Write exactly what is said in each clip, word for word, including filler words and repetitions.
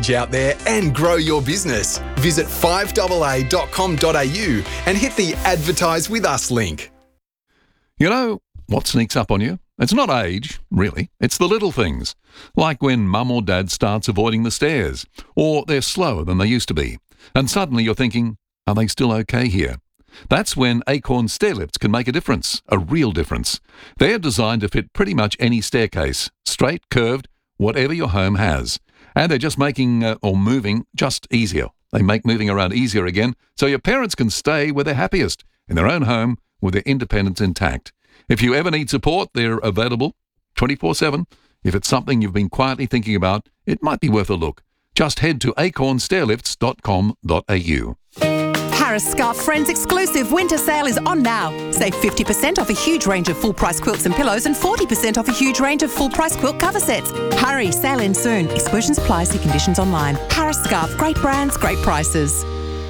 message out there and grow your business. Visit five a a dot com dot a u and hit the Advertise with Us link. You know what sneaks up on you? It's not age, really. It's the little things. Like when mum or dad starts avoiding the stairs, or they're slower than they used to be. And suddenly you're thinking, are they still okay here? That's when Acorn stair lifts can make a difference, a real difference. They're designed to fit pretty much any staircase, straight, curved, whatever your home has. And they're just making, uh, or moving, just easier. They make moving around easier again, so your parents can stay where they're happiest, in their own home, with their independence intact. If you ever need support, they're available twenty-four seven. If it's something you've been quietly thinking about, it might be worth a look. Just head to acorn stair lifts dot com dot a u. Harris Scarf Friends exclusive winter sale is on now. Save fifty percent off a huge range of full-price quilts and pillows and forty percent off a huge range of full-price quilt cover sets. Hurry, sale ends soon. Exclusions apply, see conditions online. Harris Scarf, great brands, great prices.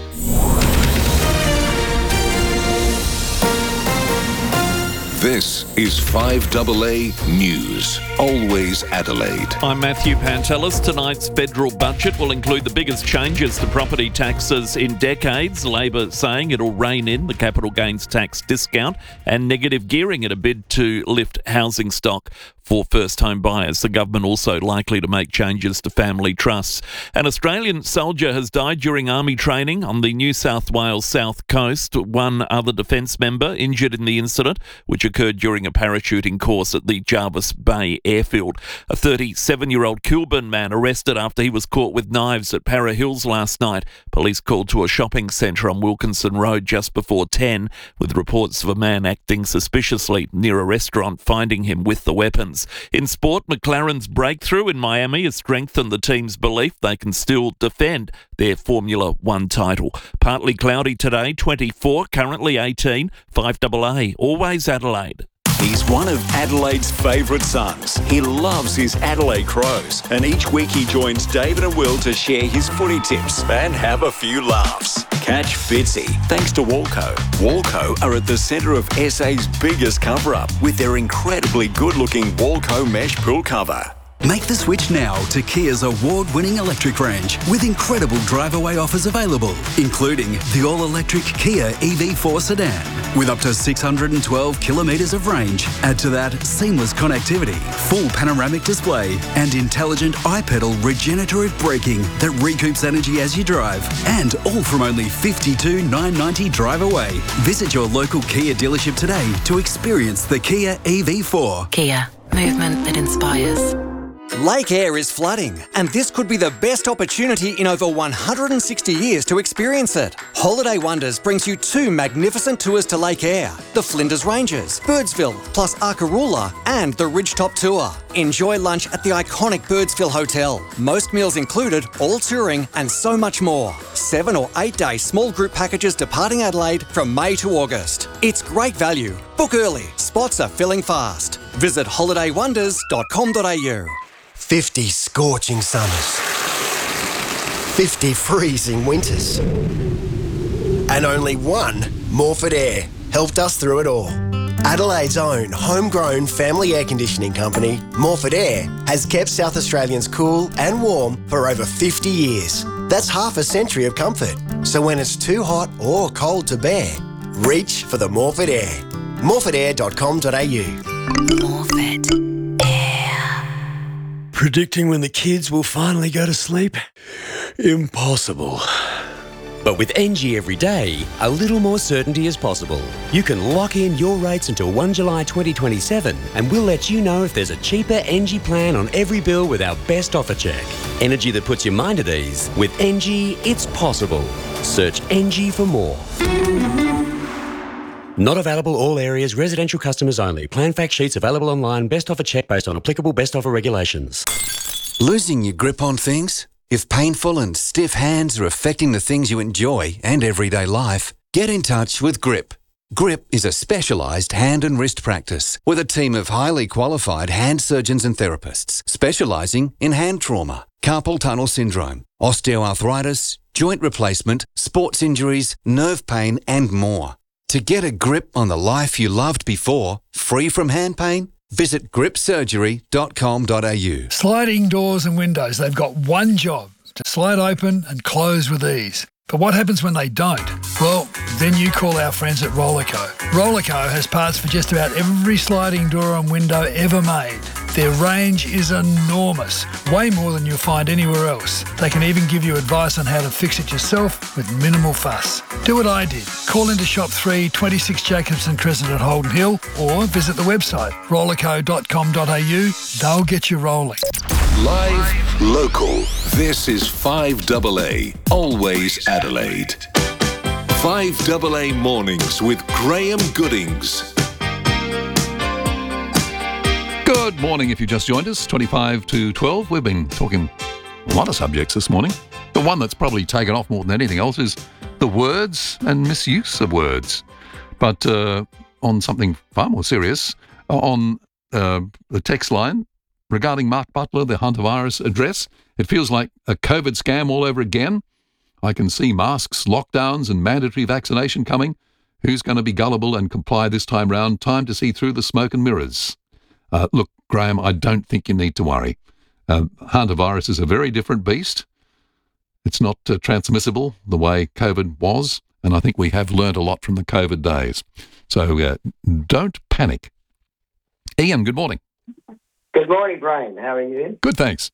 This is five A A News. Always Adelaide. I'm Matthew Pantelis. Tonight's federal budget will include the biggest changes to property taxes in decades. Labor saying it'll rein in the capital gains tax discount and negative gearing in a bid to lift housing stock for first home buyers. The government also likely to make changes to family trusts. An Australian soldier has died during army training on the New South Wales south coast. One other defence member injured in the incident, which occurred during a parachuting course at the Jarvis Bay airfield. A thirty-seven-year-old Kilburn man arrested after he was caught with knives at Para Hills last night. Police called to a shopping centre on Wilkinson Road just before ten, with reports of a man acting suspiciously near a restaurant, finding him with the weapons. In sport, McLaren's breakthrough in Miami has strengthened the team's belief they can still defend their Formula One title. Partly cloudy today, twenty-four, currently eighteen, five A A, always Adelaide. He's one of Adelaide's favourite sons. He loves his Adelaide Crows, and each week he joins David and Will to share his footy tips and have a few laughs. Catch Fitzy thanks to Walco. Walco are at the centre of S A's biggest cover-up with their incredibly good-looking Walco mesh pool cover. Make the switch now to Kia's award-winning electric range with incredible drive-away offers available, including the all-electric Kia E V four sedan with up to six hundred twelve kilometres of range. Add to that seamless connectivity, full panoramic display and intelligent iPedal regenerative braking that recoups energy as you drive, and all from only fifty-two thousand nine hundred ninety drive away. Visit your local Kia dealership today to experience the Kia E V four. Kia, movement that inspires. Lake Eyre is flooding, and this could be the best opportunity in over one hundred sixty years to experience it. Holiday Wonders brings you two magnificent tours to Lake Eyre, the Flinders Ranges, Birdsville, plus Arkaroola, and the Ridgetop Tour. Enjoy lunch at the iconic Birdsville Hotel. Most meals included, all touring, and so much more. Seven or eight day small group packages departing Adelaide from May to August. It's great value. Book early. Spots are filling fast. Visit holiday wonders dot com dot a u. fifty scorching summers, fifty freezing winters, and only one Morford Air helped us through it all. Adelaide's own homegrown family air conditioning company, Morford Air, has kept South Australians cool and warm for over fifty years. That's half a century of comfort. So when it's too hot or cold to bear, reach for the Morford Air. morford air dot com dot a u. Morford. Predicting when the kids will finally go to sleep? Impossible. But with N G Everyday, a little more certainty is possible. You can lock in your rates until the first of July twenty twenty-seven, and we'll let you know if there's a cheaper N G plan on every bill with our best offer check. Energy that puts your mind at ease. With N G, it's possible. Search N G for more. Not available all areas, residential customers only. Plan fact sheets available online. Best offer check based on applicable best offer regulations. Losing your grip on things? If painful and stiff hands are affecting the things you enjoy and everyday life, get in touch with Grip. Grip is a specialised hand and wrist practice with a team of highly qualified hand surgeons and therapists specialising in hand trauma, carpal tunnel syndrome, osteoarthritis, joint replacement, sports injuries, nerve pain and more. To get a grip on the life you loved before, free from hand pain, visit grip surgery dot com dot a u. Sliding doors and windows, they've got one job. to slide open and close with ease. But what happens when they don't? Well, then you call our friends at Rollerco. Rollerco has parts for just about every sliding door and window ever made. Their range is enormous, way more than you'll find anywhere else. They can even give you advice on how to fix it yourself with minimal fuss. Do what I did. Call into Shop three, twenty-six Jacobson Crescent at Holden Hill, or visit the website rollerco dot com dot a u. They'll get you rolling. Live, local. This is five double A, always Adelaide. five double A Mornings with Graham Goodings. Good morning if you just joined us, twenty-five to twelve. We've been talking a lot of subjects this morning. The one that's probably taken off more than anything else is the words and misuse of words. But uh, on something far more serious, on uh, the text line regarding Mark Butler, the hantavirus address, it feels like a COVID scam all over again. I can see masks, lockdowns and mandatory vaccination coming. Who's going to be gullible and comply this time round? Time to see through the smoke and mirrors. Uh, look, Graham, I don't think you need to worry. Uh, hantavirus is a very different beast. It's not uh, transmissible the way COVID was, and I think we have learnt a lot from the COVID days. So uh, don't panic. Ian, good morning. Good morning, Graham. How are you? Good, thanks.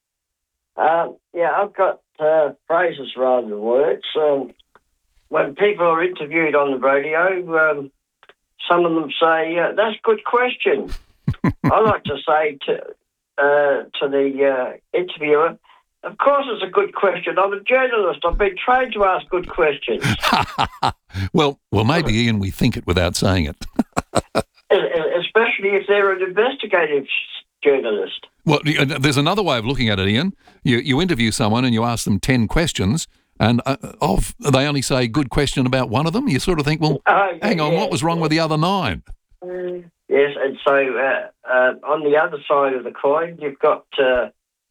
Um, yeah, I've got uh, phrases rather than words. Um, when people are interviewed on the radio, um, some of them say, uh, that's a good question. I like to say to uh, to the uh, interviewer, of course it's a good question. I'm a journalist. I've been trained to ask good questions. well, well, maybe, Ian, we think it without saying it. Especially if they're an investigative journalist. Well, there's another way of looking at it, Ian. You you interview someone and you ask them ten questions, and uh, of they only say good question about one of them. You sort of think, well, uh, yeah, hang on, yeah, what was wrong yeah. with the other nine? Mm. Yes, and so uh, uh, on the other side of the coin, you've got uh,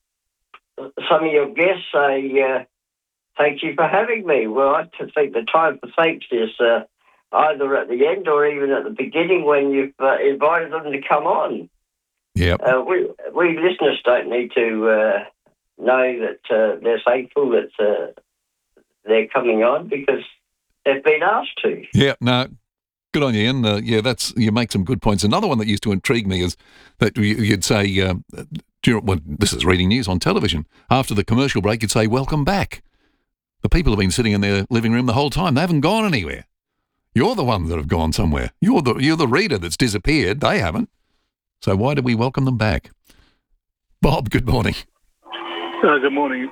some of your guests say, uh, thank you for having me. Well, I think the time for thanks is uh, either at the end or even at the beginning when you've uh, invited them to come on. Yeah. Uh, we, we listeners don't need to uh, know that uh, they're thankful that uh, they're coming on because they've been asked to. Yeah, no. Good on you, Ian. Uh, yeah, that's you make some good points. Another one that used to intrigue me is that you'd say, um, during, well, this is reading news on television, after the commercial break, you'd say, welcome back. The people have been sitting in their living room the whole time. They haven't gone anywhere. You're the ones that have gone somewhere. You're the you're the reader that's disappeared. They haven't. So why do we welcome them back? Bob, good morning. Uh, good morning.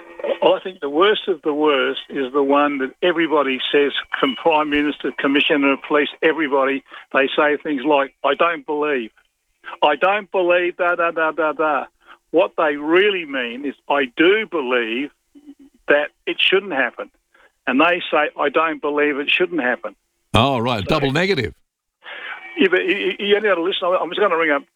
I think the worst of the worst is the one that everybody says, from Prime Minister, Commissioner of Police, everybody, they say things like, I don't believe. I don't believe, da, da, da, da, da. What they really mean is, I do believe that it shouldn't happen. And they say, I don't believe it shouldn't happen. Oh, right, so, double negative. Yeah, but you, you only got to listen. I was going to ring up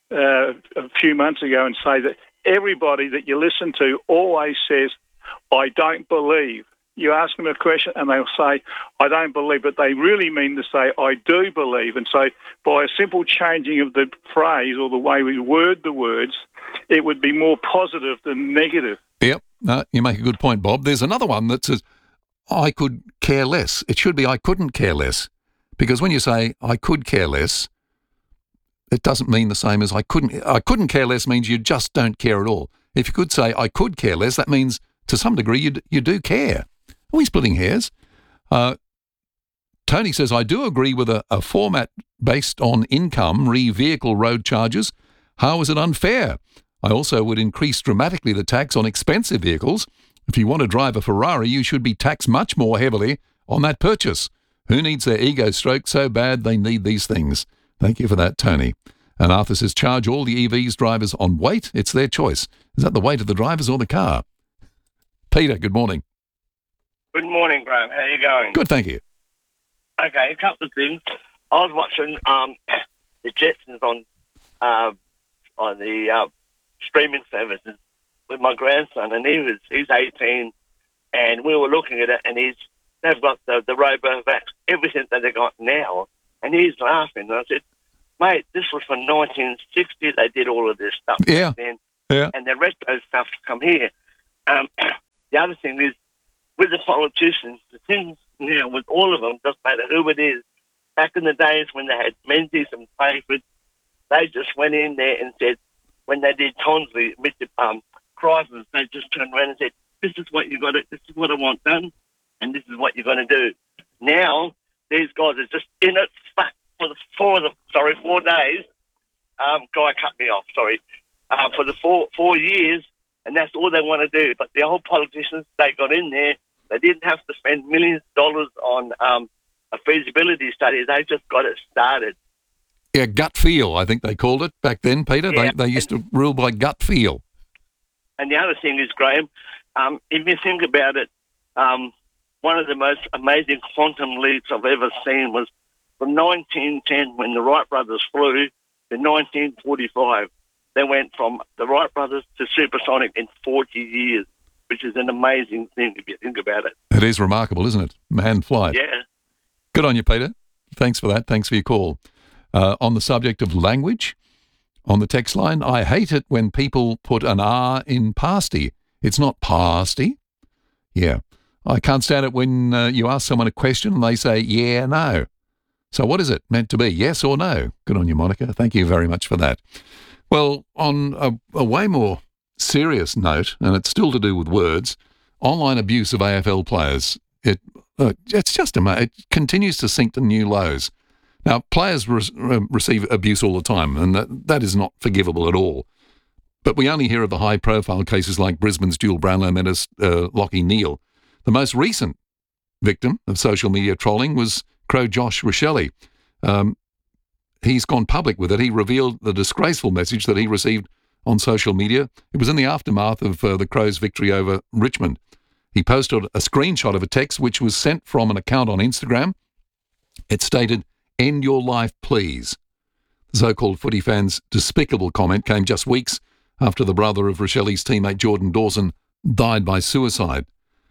uh, a few months ago and say that everybody that you listen to always says, I don't believe. You ask them a question and they'll say, I don't believe, but they really mean to say, I do believe. And so by a simple changing of the phrase or the way we word the words, it would be more positive than negative. Yep, no, you make a good point, Bob. There's another one that says, I could care less. It should be, I couldn't care less. Because when you say, I could care less, it doesn't mean the same as I couldn't. I couldn't care less means you just don't care at all. If you could say, I could care less, that means to some degree you, d- you do care. Are we splitting hairs? Uh, Tony says, I do agree with a, a format based on income, re vehicle road charges. How is it unfair? I also would increase dramatically the tax on expensive vehicles. If you want to drive a Ferrari, you should be taxed much more heavily on that purchase. Who needs their ego stroked so bad they need these things? Thank you for that, Tony. And Arthur says, charge all the E Vs drivers on weight. It's their choice. Is that the weight of the drivers or the car? Peter, good morning. Good morning, Graham. How are you going? Good, thank you. Okay, a couple of things. I was watching um, the Jetsons on uh, on the uh, streaming services with my grandson, and he was he's eighteen, and we were looking at it, and he's they've got the the RoboVax, everything that they got now, and he's laughing. And I said, mate, this was from nineteen sixty. They did all of this stuff yeah. back then, yeah. and the retro stuff's come here. um, the other thing is, with the politicians, the things now with all of them, doesn't matter who it is. Back in the days when they had Menzies and Playford, they just went in there and said, when they did Tonsley, Mister Um, Crisis, they just turned around and said, this is what you got to, this is what I want done, and this is what you're going to do. Now, these guys are just in it for the four, the, sorry, four days. Um, guy cut me off, sorry. Uh, for the four four years, and that's all they want to do. But the old politicians, they got in there. They didn't have to spend millions of dollars on um, a feasibility study. They just got it started. Yeah, gut feel, I think they called it back then, Peter. Yeah. They, they used to rule by gut feel. And the other thing is, Graham, um, if you think about it, um, one of the most amazing quantum leaps I've ever seen was from nineteen ten, when the Wright brothers flew, to nineteen forty-five. They went from the Wright brothers to supersonic in forty years, which is an amazing thing if you think about it. It is remarkable, isn't it? Man flight. Yeah. Good on you, Peter. Thanks for that. Thanks for your call. Uh, on the subject of language, on the text line, I hate it when people put an R in pasty. It's not pasty. Yeah. I can't stand it when uh, you ask someone a question and they say, yeah, no. So what is it meant to be, yes or no? Good on you, Monica. Thank you very much for that. Well, on a, a way more serious note, and it's still to do with words, online abuse of A F L players, it uh, it's just amazing. It continues to sink to new lows. Now, players re- receive abuse all the time, and that, that is not forgivable at all. But we only hear of the high-profile cases like Brisbane's Jewel Brownlow Meadows, uh, Lockie Neal. The most recent victim of social media trolling was Crow Josh Rochelle. Um, he's gone public with it. He revealed the disgraceful message that he received on social media. It was in the aftermath of uh, the Crows' victory over Richmond. He posted a screenshot of a text which was sent from an account on Instagram. It stated, "End your life, please." The so-called footy fan's despicable comment came just weeks after the brother of Rochelle's teammate Jordan Dawson died by suicide.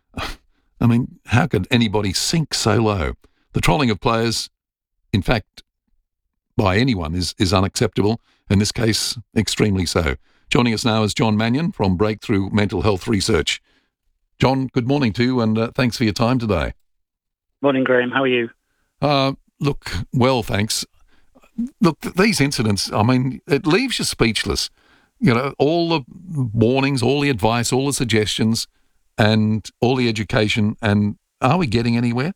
I mean, how could anybody sink so low? The trolling of players, in fact, by anyone, is, is unacceptable. In this case, extremely so. Joining us now is John Mannion from Breakthrough Mental Health Research. John, good morning to you, and uh, thanks for your time today. Morning, Graham. How are you? Uh, look, well, thanks. Look, these incidents, I mean, it leaves you speechless. You know, all the warnings, all the advice, all the suggestions, and all the education, and are we getting anywhere?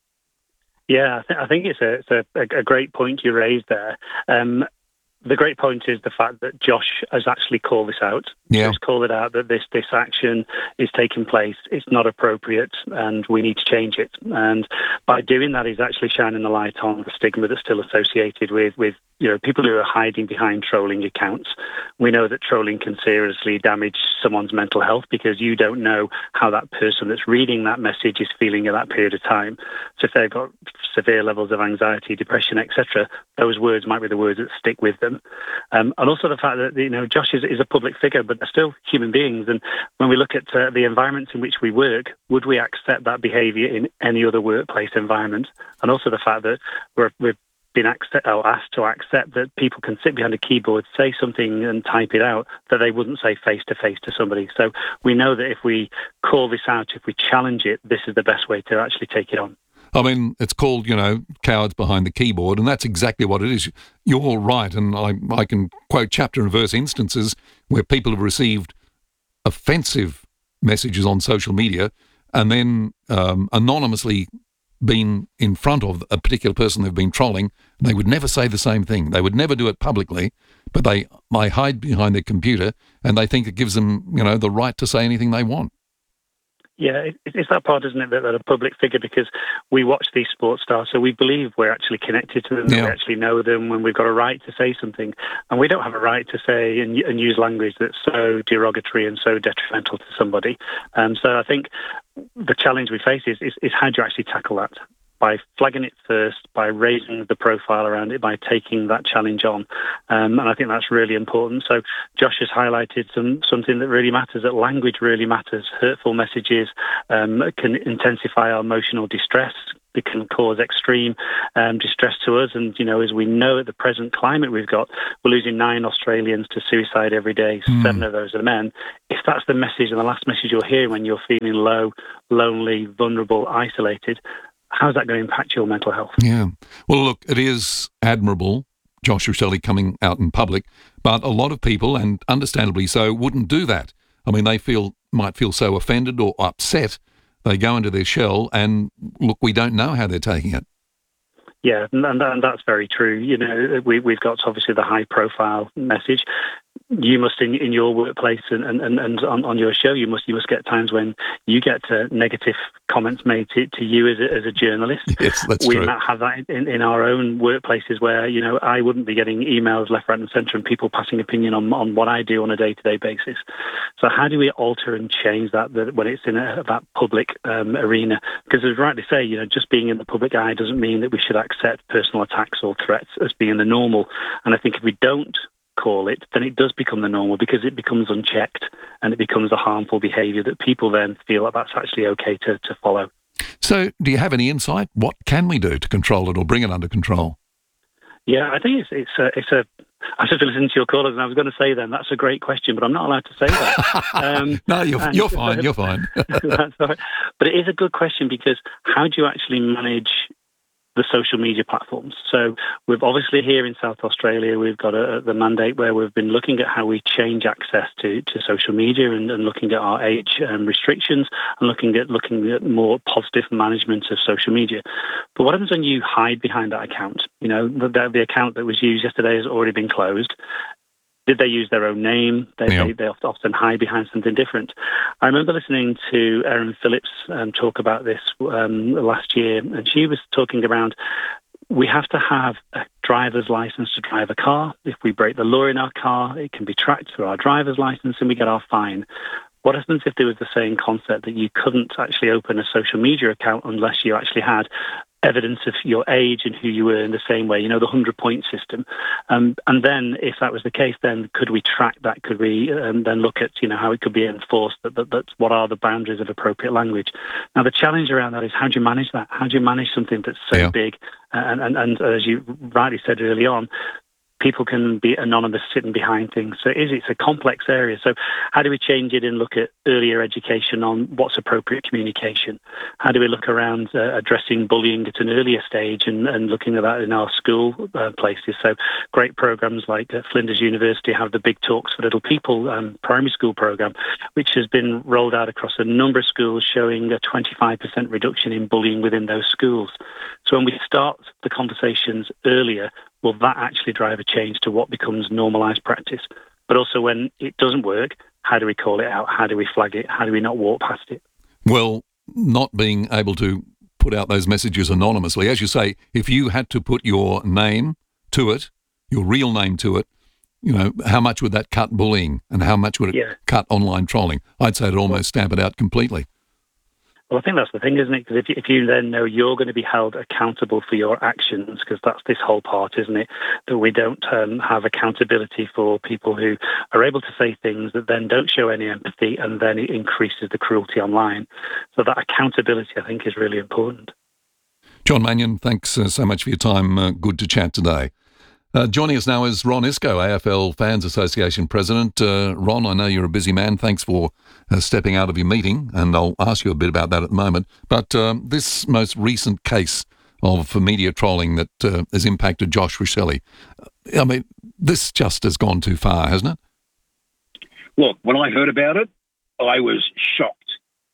Yeah, I, th- I think it's a, it's a, a great point you raised there. Um, the great point is the fact that Josh has actually called this out. Yeah. He's called it out that this, this action is taking place. It's not appropriate and we need to change it. And by doing that, he's actually shining the light on the stigma that's still associated with, with you know, people who are hiding behind trolling accounts. We know that trolling can seriously damage someone's mental health because you don't know how that person that's reading that message is feeling at that period of time. So if they've got severe levels of anxiety, depression, et cetera, those words might be the words that stick with them. Um, and also the fact that, you know, Josh is, is a public figure, but they're still human beings. And when we look at uh, the environments in which we work, would we accept that behaviour in any other workplace environment? And also the fact that we're, we're been accept, or asked to accept that people can sit behind a keyboard, say something and type it out that they wouldn't say face-to-face to somebody. So we know that if we call this out, if we challenge it, this is the best way to actually take it on. I mean, it's called, you know, cowards behind the keyboard, and that's exactly what it is. You're all right, and I, I can quote chapter and verse instances where people have received offensive messages on social media and then um, anonymously been in front of a particular person they've been trolling. They would never say the same thing. They would never do it publicly, but they, they hide behind their computer and they think it gives them, you know, the right to say anything they want. Yeah, it's that part, isn't it, that they're a public figure because we watch these sports stars, so we believe we're actually connected to them, yeah. We actually know them when we've got a right to say something. And we don't have a right to say and, and use language that's so derogatory and so detrimental to somebody. Um, so I think the challenge we face is, is, is how do you actually tackle that? by flagging it first, by raising the profile around it, by taking that challenge on. Um, and I think that's really important. So Josh has highlighted some something that really matters, that language really matters. Hurtful messages um, can intensify our emotional distress. It can cause extreme um, distress to us. And, you know, as we know at the present climate we've got, we're losing nine Australians to suicide every day. Mm. Seven of those are men. If that's the message and the last message you're hearing when you're feeling low, lonely, vulnerable, isolated, how's that going to impact your mental health? Yeah. Well, look, it is admirable, Josh Riccelli coming out in public, but a lot of people, and understandably so, wouldn't do that. I mean, they feel might feel so offended or upset, they go into their shell, and look, we don't know how they're taking it. Yeah, and, and that's very true. You know, we, we've got obviously the high-profile message. You must, in, in your workplace and, and, and on, on your show, you must you must get times when you get uh, negative comments made to, to you as a, as a journalist. Yes, that's we true. We might have that in, in our own workplaces where, you know, I wouldn't be getting emails left, right and centre and people passing opinion on, on what I do on a day-to-day basis. So how do we alter and change that, that when it's in a, that public um, arena? Because as rightly say, you know, just being in the public eye doesn't mean that we should accept personal attacks or threats as being the normal. And I think if we don't call it, then it does become the normal because it becomes unchecked and it becomes a harmful behaviour that people then feel that that's actually okay to, to follow. So do you have any insight? What can we do to control it or bring it under control? Yeah, I think it's it's a, it's a I was just listening to your callers and I was going to say then, that's a great question, but I'm not allowed to say that. Um, no, you're, and, you're fine, you're fine. That's all right. But it is a good question because how do you actually manage the social media platforms? So we've obviously here in South Australia, we've got a, the mandate where we've been looking at how we change access to, to social media and, and looking at our age um, restrictions and looking at looking at more positive management of social media. But what happens when you hide behind that account? You know, the, the account that was used yesterday has already been closed. Did they use their own name? They, yeah. they, they often hide behind something different. I remember listening to Erin Phillips um, talk about this um, last year, and she was talking around we have to have a driver's license to drive a car. If we break the law in our car, it can be tracked through our driver's license and we get our fine. What happens if there was the same concept that you couldn't actually open a social media account unless you actually had evidence of your age and who you were in the same way, you know, the hundred-point system. Um, and then, if that was the case, then could we track that? Could we um, then look at, you know, how it could be enforced? That, that, that's what are the boundaries of appropriate language? Now, the challenge around that is how do you manage that? How do you manage something that's so yeah. big? And, and, and as you rightly said early on, people can be anonymous sitting behind things. So it is, it's a complex area. So how do we change it and look at earlier education on what's appropriate communication? How do we look around uh, addressing bullying at an earlier stage and, and looking at that in our school uh, places? So great programs like uh, Flinders University have the Big Talks for Little People um, primary school program, which has been rolled out across a number of schools showing a twenty-five percent reduction in bullying within those schools. So when we start the conversations earlier, will that actually drive a change to what becomes normalised practice? But also when it doesn't work, how do we call it out? How do we flag it? How do we not walk past it? Well, not being able to put out those messages anonymously, as you say, if you had to put your name to it, your real name to it, you know, how much would that cut bullying and how much would it yeah. cut online trolling? I'd say it'd almost stamp it out completely. Well, I think that's the thing, isn't it? Because if you, if you then know you're going to be held accountable for your actions, because that's this whole part, isn't it? That we don't um, have accountability for people who are able to say things that then don't show any empathy, and then it increases the cruelty online. So that accountability, I think, is really important. John Mannion, thanks uh, so much for your time. Uh, good to chat today. Uh, joining us now is Ron Isco, A F L Fans Association President. Uh, Ron, I know you're a busy man. Thanks for uh, stepping out of your meeting, and I'll ask you a bit about that at the moment. But um, this most recent case of media trolling that uh, has impacted Josh Riccelli, I mean, this just has gone too far, hasn't it? Look, when I heard about it, I was shocked.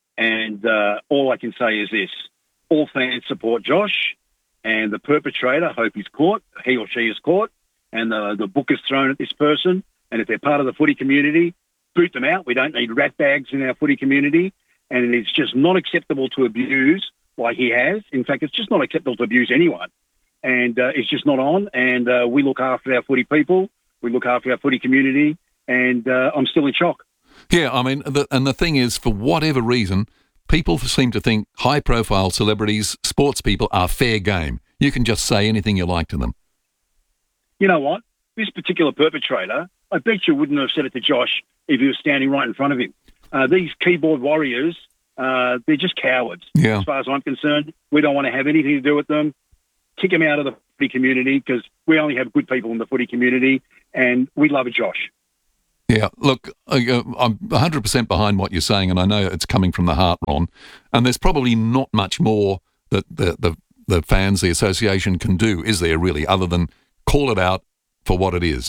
And uh, all I can say is this. All fans support Josh. And the perpetrator, hope he's caught, he or she is caught, and the, the book is thrown at this person. And if they're part of the footy community, boot them out. We don't need rat bags in our footy community. And it's just not acceptable to abuse like he has. In fact, it's just not acceptable to abuse anyone. And uh, it's just not on. And uh, we look after our footy people. We look after our footy community. And uh, I'm still in shock. Yeah, I mean, the, and the thing is, for whatever reason, people seem to think high-profile celebrities, sports people are fair game. You can just say anything you like to them. You know what? This particular perpetrator, I bet you wouldn't have said it to Josh if he was standing right in front of him. Uh, these keyboard warriors, uh, they're just cowards. Yeah. As far as I'm concerned, we don't want to have anything to do with them. Kick them out of the footy community because we only have good people in the footy community, and we love Josh. Yeah, look, I- I'm one hundred percent behind what you're saying, and I know it's coming from the heart, Ron, and there's probably not much more that the, the, the fans, the association can do, is there really, other than call it out for what it is?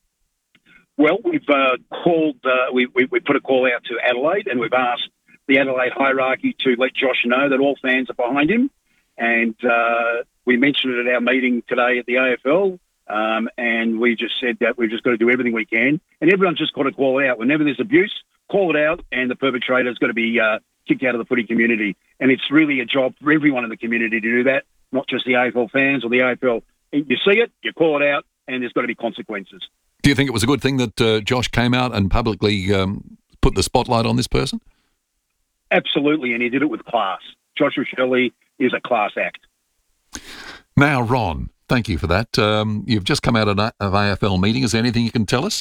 Well, we've uh, called, uh, we, we, we put a call out to Adelaide, and we've asked the Adelaide hierarchy to let Josh know that all fans are behind him. And uh, we mentioned it at our meeting today at the A F L, um, and we just said that we've just got to do everything we can. And everyone's just got to call it out. Whenever there's abuse, call it out, and the perpetrator's got to be uh, kicked out of the footy community. And it's really a job for everyone in the community to do that, not just the A F L fans or the A F L. You see it, you call it out, and there's got to be consequences. Do you think it was a good thing that uh, Josh came out and publicly um, put the spotlight on this person? Absolutely, and he did it with class. Joshua Shelley is a class act. Now, Ron, thank you for that. Um, you've just come out of an of A F L meeting. Is there anything you can tell us?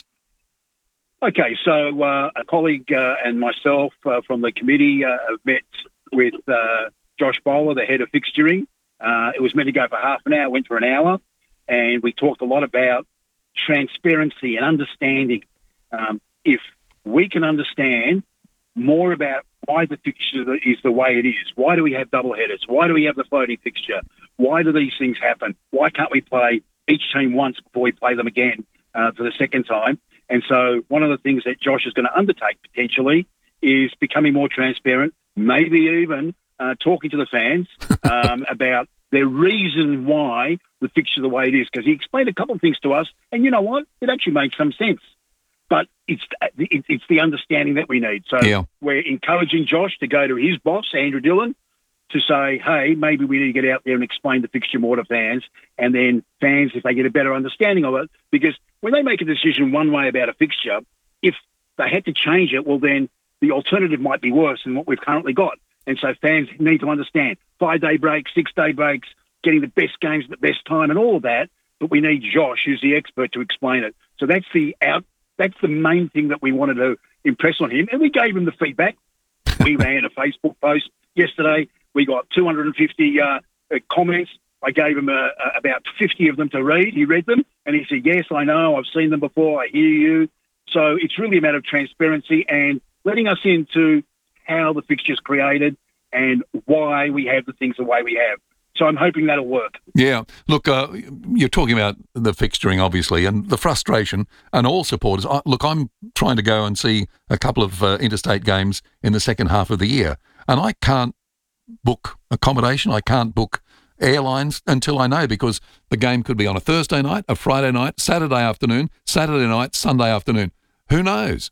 Okay, so uh, a colleague uh, and myself uh, from the committee uh, have met with uh, Josh Bowler, the head of fixturing. Uh, it was meant to go for half an hour, went for an hour, and we talked a lot about transparency and understanding. Um, if we can understand more about why the fixture is the way it is, why do we have double headers, why do we have the floating fixture, why do these things happen, why can't we play each team once before we play them again uh, for the second time? And so one of the things that Josh is going to undertake potentially is becoming more transparent, maybe even uh, talking to the fans um, about their reason why the fixture the way it is, because he explained a couple of things to us, and you know what? It actually makes some sense. But it's it's the understanding that we need. So yeah. We're encouraging Josh to go to his boss, Andrew Dillon, to say, hey, maybe we need to get out there and explain the fixture more to fans, and then fans, if they get a better understanding of it, because when they make a decision one way about a fixture, if they had to change it, well, then the alternative might be worse than what we've currently got. And so fans need to understand five-day breaks, six-day breaks, getting the best games at the best time and all of that, but we need Josh, who's the expert, to explain it. So that's the out. That's the main thing that we wanted to impress on him, and we gave him the feedback. We ran a Facebook post yesterday. We got two hundred fifty uh, comments. I gave him uh, about fifty of them to read. He read them, and he said, yes, I know, I've seen them before, I hear you. So it's really a matter of transparency and letting us into how the fixture's created and why we have the things the way we have. So I'm hoping that'll work. Yeah. Look, uh, you're talking about the fixturing, obviously, and the frustration, and all supporters. I, look, I'm trying to go and see a couple of uh, interstate games in the second half of the year, and I can't book accommodation. I can't book airlines until I know, because the game could be on a Thursday night, a Friday night, Saturday afternoon, Saturday night, Sunday afternoon. Who knows?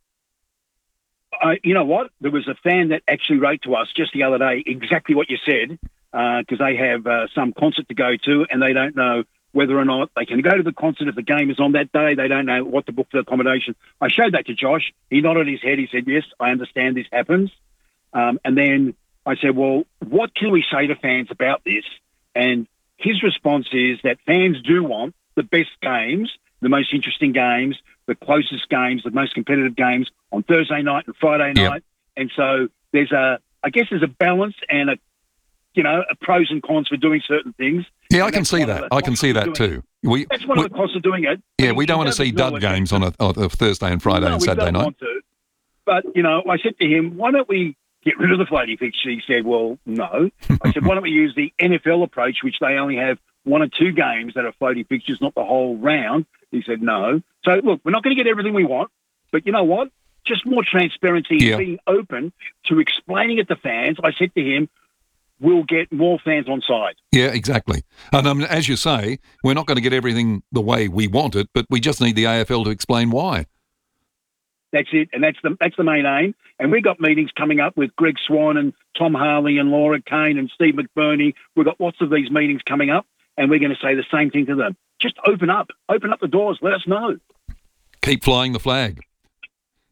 Uh, you know what? There was a fan that actually wrote to us just the other day exactly what you said, because uh, they have uh, some concert to go to and they don't know whether or not they can go to the concert if the game is on that day. They don't know what to book for accommodation. I showed that to Josh. He nodded his head. He said, yes, I understand this happens. Um, and then I said, well, what can we say to fans about this? And his response is that fans do want the best games, the most interesting games, the closest games, the most competitive games on Thursday night and Friday Yep. night. And so there's a, I guess there's a balance and a, you know, a pros and cons for doing certain things. Yeah, I And can that's see one of that. the I can costs see of that doing too. it. We, That's one we- of the costs of doing it. yeah, we He don't want to doesn't see know dud it. games on a, on a Thursday and Friday No, and we Saturday don't night. want to. But, you know, I said to him, why don't we get rid of the floating fixture? He said, well, no. I said, why don't we use the N F L approach, which they only have one or two games that are floating fixtures, not the whole round? He said, no. So, look, we're not going to get everything we want, but you know what? Just more transparency, Yeah. being open to explaining it to fans. I said to him, we'll get more fans on side. Yeah, exactly. And um, as you say, we're not going to get everything the way we want it, but we just need the A F L to explain why. That's it, and that's the that's the main aim. And we've got meetings coming up with Greg Swan and Tom Harley and Laura Kane and Steve McBurney. We've got lots of these meetings coming up, and we're going to say the same thing to them. Just open up. Open up the doors. Let us know. Keep flying the flag.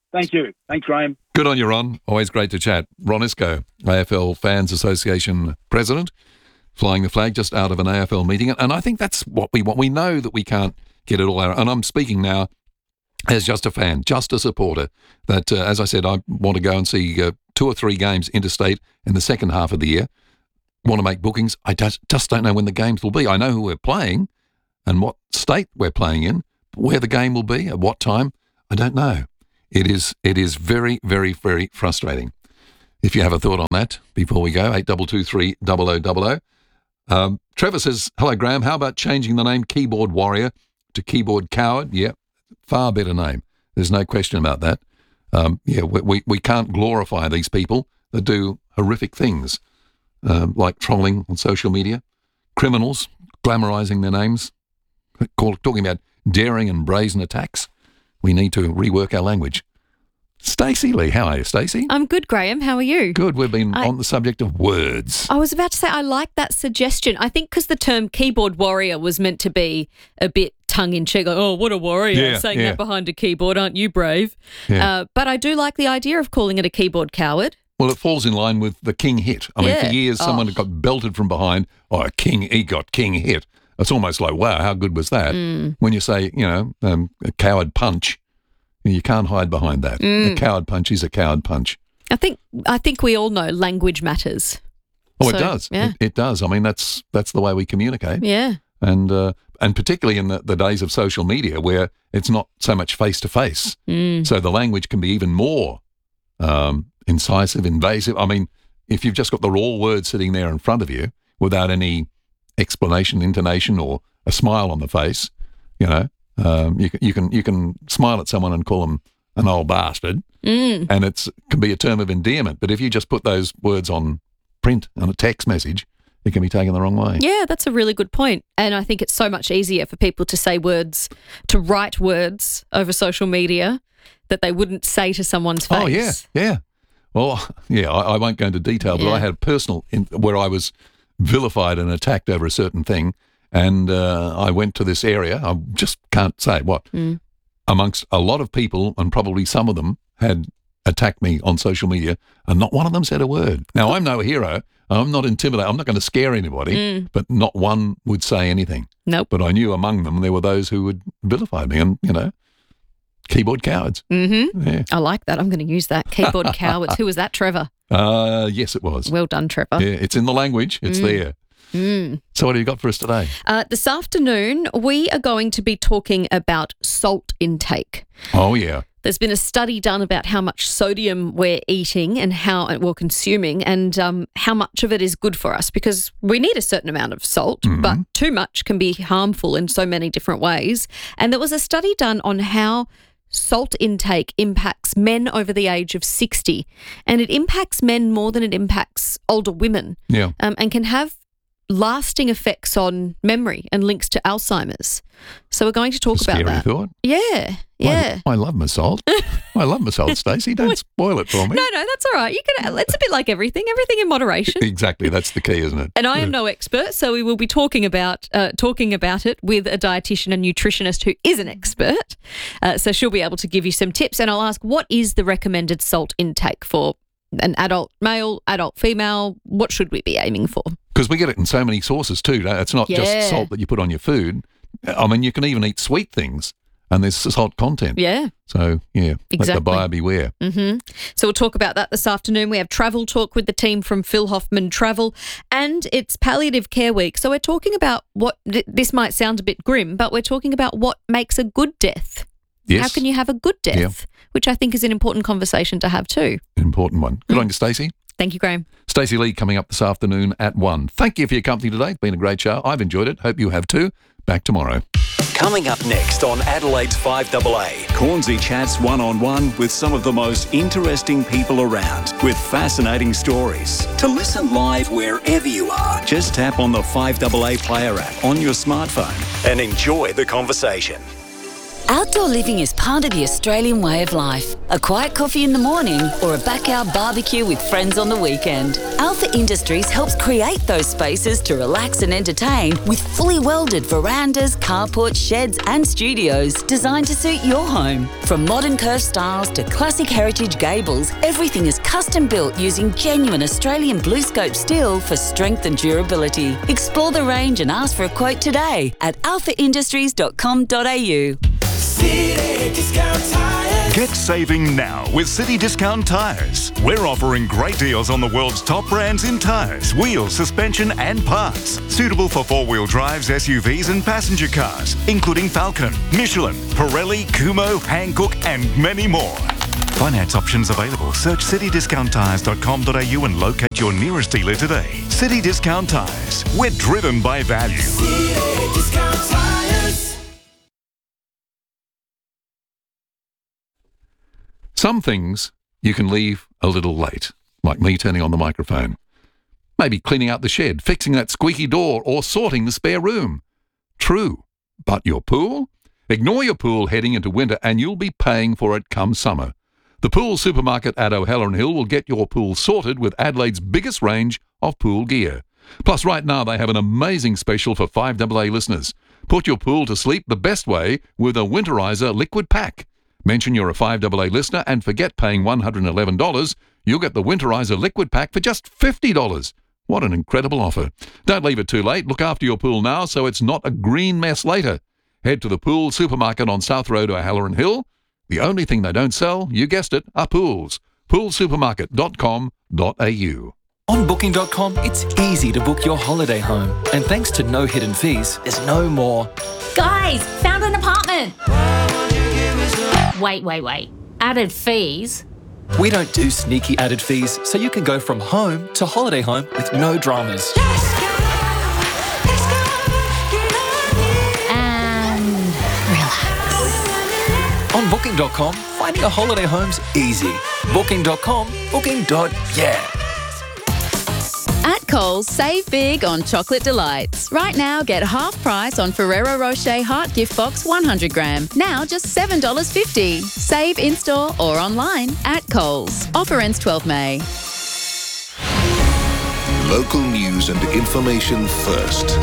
Thank you. Thanks, Graham. Good on you, Ron. Always great to chat. Ron Isco, A F L Fans Association President, flying the flag just out of an A F L meeting. And I think that's what we want. We know that we can't get it all out. And I'm speaking now as just a fan, just a supporter, that, uh, as I said, I want to go and see uh, two or three games interstate in the second half of the year. Want to make bookings. I just, just don't know when the games will be. I know who we're playing and what state we're playing in, but where the game will be, at what time, I don't know. It is it is very, very, very frustrating. If you have a thought on that before we go, eight two two three zero zero zero zero. Um, Trevor says, hello, Graham. How about changing the name Keyboard Warrior to Keyboard Coward? Yeah, far better name. There's no question about that. Um, yeah, we, we, we can't glorify these people that do horrific things, um, like trolling on social media, criminals, glamorising their names, call, talking about daring and brazen attacks. We need to rework our language. Stacey Lee, how are you, Stacey? I'm good, Graham. How are you? Good. We've been I, on the subject of words. I was about to say I like that suggestion. I think because the term keyboard warrior was meant to be a bit tongue-in-cheek, like, oh, what a warrior, Yeah, saying yeah. that behind a keyboard, aren't you brave? Yeah. Uh, but I do like the idea of calling it a keyboard coward. Well, it falls in line with the king hit. I mean, Yeah. for years, someone Oh. got belted from behind. Oh, a king, he got king hit. It's almost like, wow, how good was that? Mm. When you say, you know, um, a coward punch, you can't hide behind that. Mm. A coward punch is a coward punch. I think I think we all know language matters. Oh, So, it does. Yeah. It, it does. I mean, that's that's the way we communicate. Yeah. And uh, and particularly in the, the days of social media where it's not so much face-to-face. Mm. So the language can be even more um, incisive, invasive. I mean, if you've just got the raw word sitting there in front of you without any explanation, intonation, or a smile on the face, you know, um, you, can, you, can, you can smile at someone and call them an old bastard, Mm. and it can be a term of endearment. But if you just put those words on print, on a text message, it can be taken the wrong way. Yeah, that's a really good point. And I think it's so much easier for people to say words, to write words over social media that they wouldn't say to someone's face. Oh, yeah, yeah. Well, yeah, I, I won't go into detail, but Yeah. I had a personal in, where I was vilified and attacked over a certain thing, and uh, I went to this area, I just can't say what, Mm. amongst a lot of people, and probably some of them had attacked me on social media, and not one of them said a word. Now, I'm no hero. I'm not intimidated. I'm not going to scare anybody, Mm. but not one would say anything. Nope. But I knew among them there were those who would vilify me, and, you know, keyboard cowards. Mm-hmm. Yeah. I like that. I'm going to use that. Keyboard cowards. Who was that, Trevor? Uh, yes, it was. Well done, Trevor. Yeah, it's in the language. It's Mm. there. Mm. So what have you got for us today? Uh, this afternoon, we are going to be talking about salt intake. Oh, yeah. There's been a study done about how much sodium we're eating and how we're consuming, and um, how much of it is good for us, because we need a certain amount of salt, Mhm. but too much can be harmful in so many different ways. And there was a study done on how salt intake impacts men over the age of sixty, and it impacts men more than it impacts older women, Yeah. um, and can have lasting effects on memory and links to Alzheimer's. So we're going to talk about Scary that. thought. Yeah, yeah. I, I love my salt. I love my salt, Stacey. Don't spoil it for me. No, no, that's all right. You can. It's a bit like everything. Everything in moderation. Exactly. That's the key, isn't it? And I am no expert, so we will be talking about uh, talking about it with a dietitian and nutritionist who is an expert. Uh, so she'll be able to give you some tips. And I'll ask, what is the recommended salt intake for an adult male, adult female? What should we be aiming for? Because we get it in so many sources too. It's not Yeah. just salt that you put on your food. I mean, you can even eat sweet things, and there's salt content. Yeah. So, yeah, let the Exactly. buyer beware. Mm-hmm. So we'll talk about that this afternoon. We have travel talk with the team from Phil Hoffman Travel, and it's Palliative Care Week. So we're talking about what, th- this might sound a bit grim, but we're talking about what makes a good death. Yes. How can you have a good death? Yeah. Which I think is an important conversation to have too. Important one. Good on you, Stacey. Thank you, Graham. Stacey Lee coming up this afternoon at one. Thank you for your company today. It's been a great show. I've enjoyed it. Hope you have too. Back tomorrow. Coming up next on Adelaide's five A A, Cornsey chats one-on-one with some of the most interesting people around with fascinating stories. To listen live wherever you are, just tap on the five A A player app on your smartphone and enjoy the conversation. Outdoor living is part of the Australian way of life. A quiet coffee in the morning or a backyard barbecue with friends on the weekend. Alpha Industries helps create those spaces to relax and entertain with fully welded verandas, carports, sheds and studios designed to suit your home. From modern curved styles to classic heritage gables, everything is custom built using genuine Australian blue scope steel for strength and durability. Explore the range and ask for a quote today at alpha industries dot com dot a u. City Discount Tires. Get saving now with City Discount Tires. We're offering great deals on the world's top brands in tyres, wheels, suspension and parts. Suitable for four-wheel drives, S U Vs and passenger cars, including Falcon, Michelin, Pirelli, Kumho, Hankook and many more. Finance options available. Search city discount tires dot com dot a u and locate your nearest dealer today. City Discount Tires. We're driven by value. City Discount Tires. Some things you can leave a little late, like me turning on the microphone. Maybe cleaning out the shed, fixing that squeaky door, or sorting the spare room. True, but your pool? Ignore your pool heading into winter and you'll be paying for it come summer. The Pool Supermarket at O'Halloran Hill will get your pool sorted with Adelaide's biggest range of pool gear. Plus, right now they have an amazing special for five double A listeners. Put your pool to sleep the best way with a Winterizer liquid pack. Mention you're a five double A listener and forget paying one hundred eleven dollars. You'll get the Winterizer liquid pack for just fifty dollars. What an incredible offer. Don't leave it too late. Look after your pool now so it's not a green mess later. Head to the Pool Supermarket on South Road, O'Halloran Hill. The only thing they don't sell, you guessed it, are pools. pool supermarket dot com dot a u. On booking dot com, it's easy to book your holiday home. And thanks to no hidden fees, there's no more. Guys, found an apartment. Wait, wait, wait. Added fees? We don't do sneaky added fees, so you can go from home to holiday home with no dramas. And relax. On booking dot com, finding a holiday home's easy. booking dot com, booking. Yeah. At Coles, save big on chocolate delights. Right now, get half price on Ferrero Rocher Heart Gift Box one hundred gram. Now just seven dollars fifty. Save in-store or online at Coles. Offer ends twelfth of May. Local news and information first.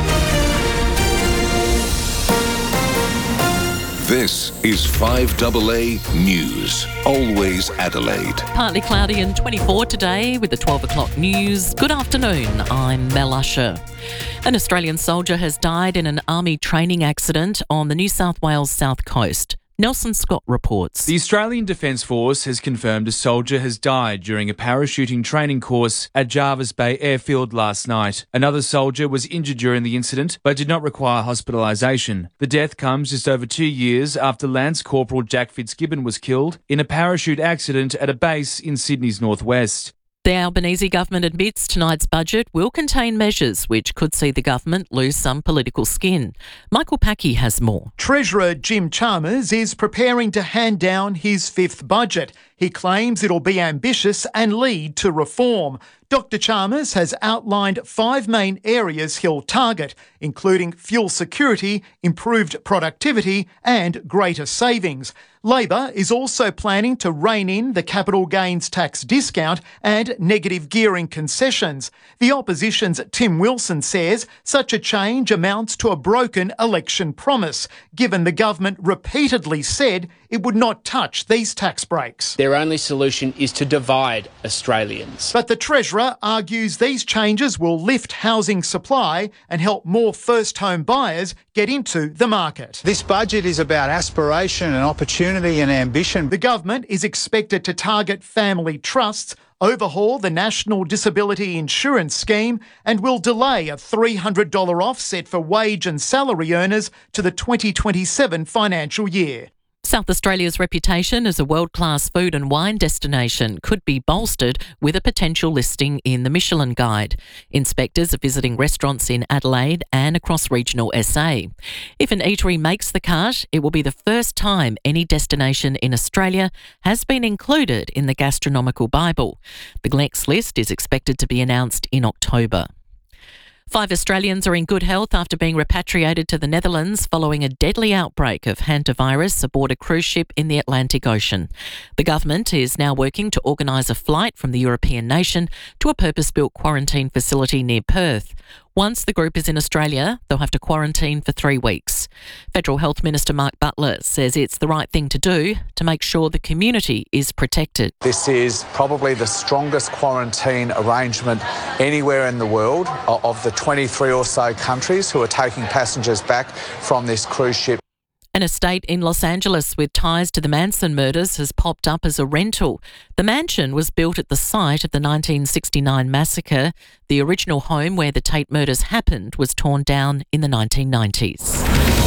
This is five double A News. Always Adelaide. Partly cloudy and twenty-four today with the twelve o'clock news. Good afternoon, I'm Mel Usher. An Australian soldier has died in an army training accident on the New South Wales south coast. Nelson Scott reports. The Australian Defence Force has confirmed a soldier has died during a parachuting training course at Jervis Bay Airfield last night. Another soldier was injured during the incident but did not require hospitalisation. The death comes just over two years after Lance Corporal Jack Fitzgibbon was killed in a parachute accident at a base in Sydney's northwest. The Albanese government admits tonight's budget will contain measures which could see the government lose some political skin. Michael Packey has more. Treasurer Jim Chalmers is preparing to hand down his fifth budget. He claims it'll be ambitious and lead to reform. Doctor Chalmers has outlined five main areas he'll target, including fuel security, improved productivity and greater savings. Labor is also planning to rein in the capital gains tax discount and negative gearing concessions. The opposition's Tim Wilson says such a change amounts to a broken election promise, given the government repeatedly said it would not touch these tax breaks. Their only solution is to divide Australians. But the Treasurer argues these changes will lift housing supply and help more first home buyers get into the market. This budget is about aspiration and opportunity and ambition. The government is expected to target family trusts, overhaul the National Disability Insurance Scheme and will delay a three hundred dollars offset for wage and salary earners to the twenty twenty-seven financial year. South Australia's reputation as a world-class food and wine destination could be bolstered with a potential listing in the Michelin Guide. Inspectors are visiting restaurants in Adelaide and across regional S A. If an eatery makes the cut, it will be the first time any destination in Australia has been included in the Gastronomical Bible. The next list is expected to be announced in October. Five Australians are in good health after being repatriated to the Netherlands following a deadly outbreak of hantavirus aboard a cruise ship in the Atlantic Ocean. The government is now working to organise a flight from the European nation to a purpose-built quarantine facility near Perth. Once the group is in Australia, they'll have to quarantine for three weeks. Federal Health Minister Mark Butler says it's the right thing to do to make sure the community is protected. This is probably the strongest quarantine arrangement anywhere in the world of the twenty-three or so countries who are taking passengers back from this cruise ship. An estate in Los Angeles with ties to the Manson murders has popped up as a rental. The mansion was built at the site of the nineteen sixty-nine massacre. The original home where the Tate murders happened was torn down in the nineteen nineties.